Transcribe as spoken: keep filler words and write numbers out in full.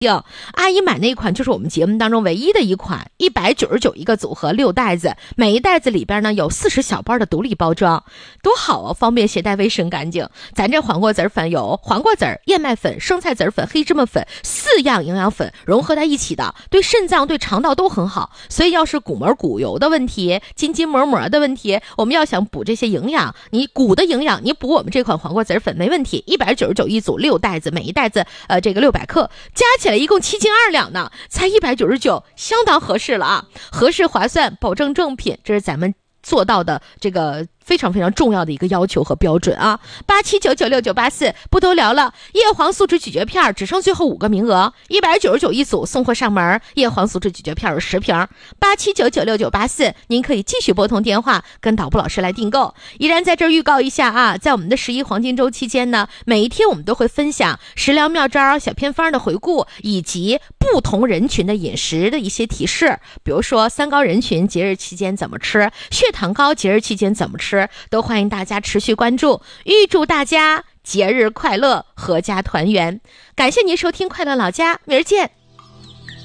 阿姨买那款就是我们节目当中唯一的一款，一百九十九一个组合，六袋子，每一袋子里边呢有四十小包的独立包装，多好啊，方便携带，卫生干净。咱这黄瓜籽粉有黄瓜籽、燕麦粉、生菜籽粉、黑芝麻粉四样营养粉融合在一起的，对肾脏对肠道都很好。所以要是骨膜骨油的问题、筋筋膜膜的问题，我们要想补这些营养，你骨的营养，你补我们这款黄瓜籽粉没问题。一百九十九一组，六袋子，每一袋子呃这个六百克，加起来一共七斤二两呢，才一百九十九，相当合适了啊，合适划算，保证正品，这是咱们做到的这个非常非常重要的一个要求和标准啊！八七九九六九八四，不多聊了。叶黄素质咀嚼片只剩最后五个名额，一百九十九一组，送货上门。叶黄素质咀嚼片有十瓶，八七九九六九八四，您可以继续拨通电话跟导播老师来订购。依然在这儿预告一下啊，在我们的十一黄金周期间呢，每一天我们都会分享食疗妙招、小偏方的回顾，以及不同人群的饮食的一些提示，比如说三高人群节日期间怎么吃，血糖高节日期间怎么吃，都欢迎大家持续关注。预祝大家节日快乐，阖家团圆。感谢您收听快乐老家，明儿见。